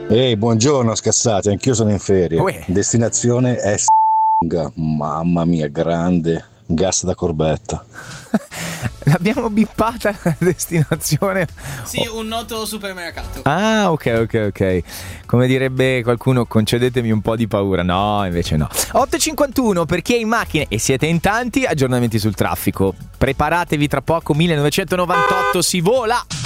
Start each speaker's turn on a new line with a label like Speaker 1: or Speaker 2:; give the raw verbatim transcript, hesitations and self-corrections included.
Speaker 1: Ehi, buongiorno scassati, anch'io sono in ferie.
Speaker 2: Uè.
Speaker 1: Destinazione è S***. Mamma mia, grande. Gas da corbetta.
Speaker 2: L'abbiamo bippata la destinazione.
Speaker 3: Sì, un noto supermercato.
Speaker 2: Ah, ok, ok, ok. Come direbbe qualcuno, concedetemi un po' di paura. No, invece no. otto e cinquantuno per chi è in macchina e siete in tanti, aggiornamenti sul traffico. Preparatevi, tra poco millenovecentonovantotto si vola.